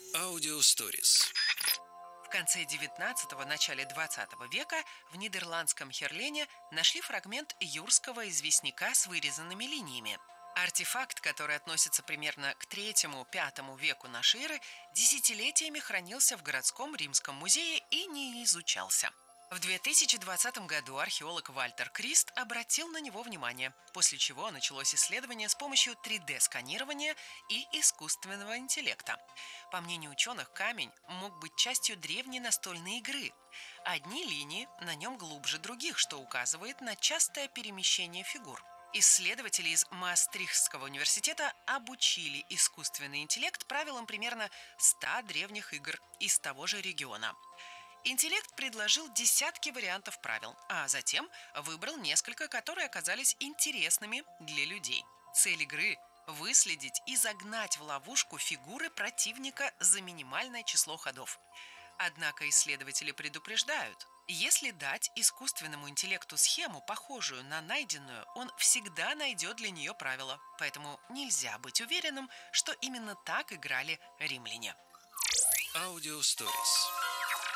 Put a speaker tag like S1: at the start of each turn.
S1: Аудиосторис.
S2: В конце 19-го, начале 20 века в нидерландском Херлене нашли фрагмент юрского известняка с вырезанными линиями. Артефакт, который относится примерно к 3-5 веку нашей эры, десятилетиями хранился в городском римском музее и не изучался. В 2020 году археолог Вальтер Крист обратил на него внимание, после чего началось исследование с помощью 3D-сканирования и искусственного интеллекта. По мнению ученых, камень мог быть частью древней настольной игры. Одни линии на нем глубже других, что указывает на частое перемещение фигур. Исследователи из Маастрихтского университета обучили искусственный интеллект правилам примерно 100 древних игр из того же региона. Интеллект предложил десятки вариантов правил, а затем выбрал несколько, которые оказались интересными для людей. Цель игры – выследить и загнать в ловушку фигуры противника за минимальное число ходов. Однако исследователи предупреждают, если дать искусственному интеллекту схему, похожую на найденную, он всегда найдет для нее правила. Поэтому нельзя быть уверенным, что именно так играли римляне.
S1: Аудиосторис.